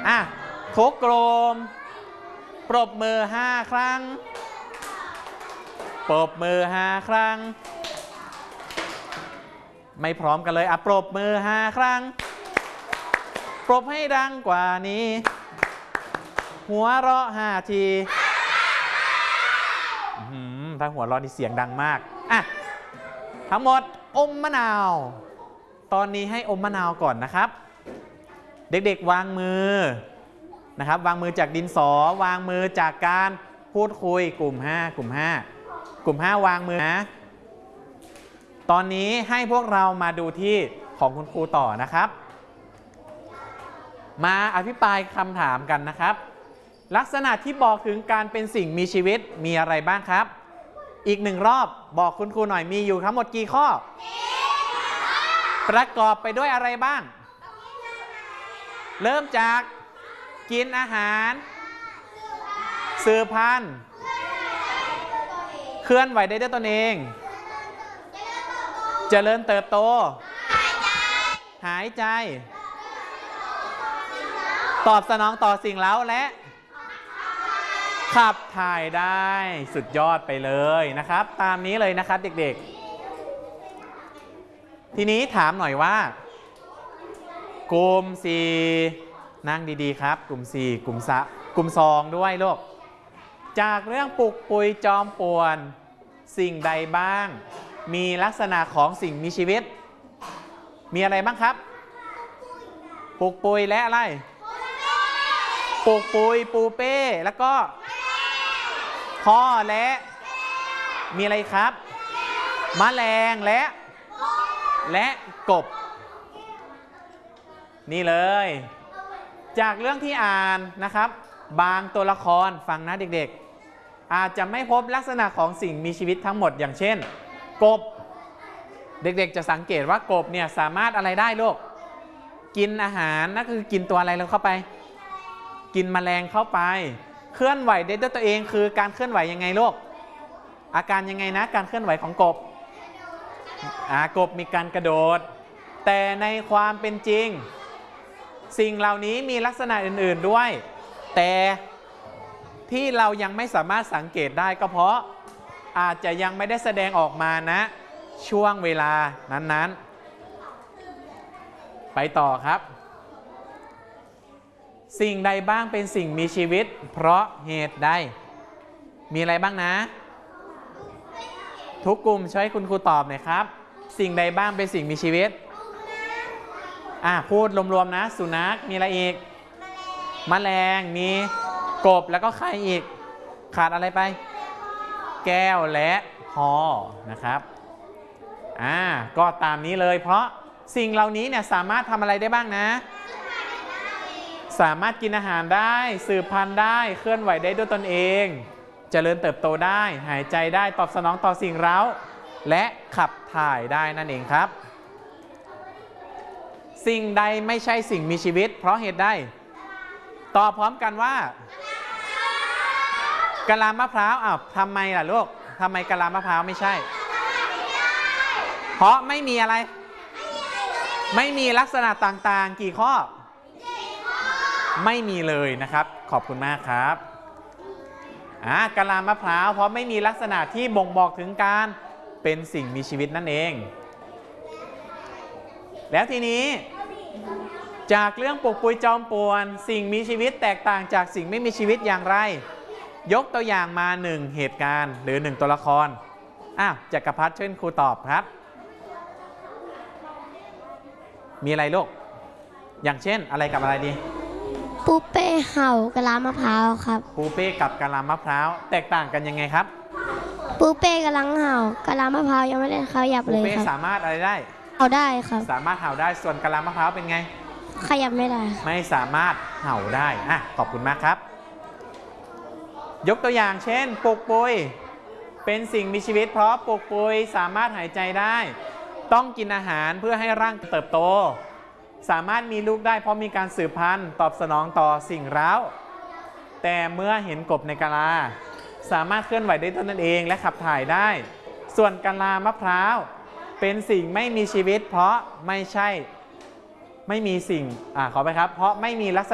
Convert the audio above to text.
อ่ะทุกกลุ่มปรบมือ5 ครั้งปรบมือ5 ครั้งไม่พร้อมกันเลยอ่ะปรบมือ5 ครั้งปรบให้ดังกว่านี้หัวเราะ5 ทีถ้าหัวเราะนี่เสียงดังมากอ่ะทั้งหมดอมมะนาวตอนนี้ให้อมมะนาวก่อนนะครับเด็กๆวางมือนะครับวางมือจากดินสอวางมือจากการพูดคุยกลุ่ม5วางมือนะตอนนี้ให้พวกเรามาดูที่ของคุณครูต่อนะครับมาอภิปรายคำถามกันนะครับลักษณะที่บอกถึงการเป็นสิ่งมีชีวิตมีอะไรบ้างครับอีก1 รอบบอกคุณครูหน่อยมีอยู่ทั้งหมดกี่ข้อประกอบไปด้วยอะไรบ้างเริ่มจากกินอาหารสืบพันธุ์เคลื่อนไหวได้ด้วยตนเองเจริญเติบโตหายใจตอบสนองต่อสิ่งเร้าและขับถ่ายได้สุดยอดไปเลยนะครับตามนี้เลยนะครับเด็กๆทีนี้ถามหน่อยว่ากลุ่ม4นั่งดีๆครับกลุ่ม4กลุ่ม2ด้วยลูกจากเรื่องปลุกปุยจอมป่วนสิ่งใดบ้างมีลักษณะของสิ่งมีชีวิตมีอะไรบ้างครับปลุกปุยและอะไรปลุกปุยปูเป้แล้วก็พ่อและมีอะไรครับแมลงและกบนี่เลยจากเรื่องที่อ่านนะครับบางตัวละครฟังนะเด็กๆอาจจะไม่พบลักษณะของสิ่งมีชีวิตทั้งหมดอย่างเช่นกบเด็กๆจะสังเกตว่ากบเนี่ยสามารถอะไรได้ลูกกินอาหารนั่นคือกินตัวอะไรเราเข้าไปกินแมลงเข้าไปเคลื่อนไหวได้ด้วยตัวเองคือการเคลื่อนไหวยังไงลูกอาการยังไงนะการเคลื่อนไหวของกบกบมีการกระโดดแต่ในความเป็นจริงสิ่งเหล่านี้มีลักษณะอื่นๆด้วยแต่ที่เรายังไม่สามารถสังเกตได้ก็เพราะอาจจะยังไม่ได้แสดงออกมานะช่วงเวลานั้นๆไปต่อครับสิ่งใดบ้างเป็นสิ่งมีชีวิตเพราะเหตุใดมีอะไรบ้างนะทุกกลุ่มช่วยคุณครูตอบหน่อยครับสิ่งใดบ้างเป็นสิ่งมีชีวิตพูดรวมๆนะสุนัขมีอะไรอีกแมลงมีกบแล้วก็ใครอีกขาดอะไรไปแก้วและหอนะครับก็ตามนี้เลยเพราะสิ่งเหล่านี้เนี่ยสามารถทำอะไรได้บ้างนะสามารถกินอาหารได้สืบพันธุ์ได้เคลื่อนไหวได้ด้วยตนเองเจริญเติบโตได้หายใจได้ตอบสนองต่อสิ่งเร้าและขับถ่ายได้นั่นเองครับสิ่งใดไม่ใช่สิ่งมีชีวิตเพราะเหตุใดตอบพร้อมกันว่ากะลามะพร้าวทำไมล่ะลูกทำไมกะลามะพร้าวไม่ใช่เพราะไม่มีอะไรไม่มีลักษณะต่างๆกี่ข้อไม่มีเลยนะครับขอบคุณมากครับกะลามะพร้าวเพราะไม่มีลักษณะที่บ่งบอกถึงการเป็นสิ่งมีชีวิตนั่นเองแล้วทีนี้จากเรื่องปลุกปุยจอมป่วนสิ่งมีชีวิตแตกต่างจากสิ่งไม่มีชีวิตอย่างไรยกตัวอย่างมา1เหตุการณ์หรือ1ตัวละครจักรพรรดิเชิญครูตอบครับมีอะไรลูกอย่างเช่นอะไรกับอะไรดีปูเป้เห่ากะลามะพร้าวครับปูเป้กับกะลามะพร้าวแตกต่างกันยังไงครับปูเป้กำลังเห่ากะลามะพร้าวยังไม่ได้ขยับเลยครับปูเป้สามารถอะไรได้เห่าได้ครับสามารถเห่าได้ส่วนกะลามะพร้าวเป็นไงขยับไม่ได้ไม่สามารถเห่าได้ขอบคุณมากครับยกตัวอย่างเช่นปลุกปุยเป็นสิ่งมีชีวิตเพราะปลุกปุยสามารถหายใจได้ต้องกินอาหารเพื่อให้ร่างเติบโตสามารถมีลูกได้เพราะมีการสืบพันธุ์ตอบสนองต่อสิ่งเร้าแต่เมื่อเห็นกบในกะลาสามารถเคลื่อนไหวได้ตนเองและขับถ่ายได้ส่วนกะลามะพร้าวเป็นสิ่งไม่มีชีวิตเพราะไม่มีสิ่งขอไปครับเพราะไม่มีลักษณะ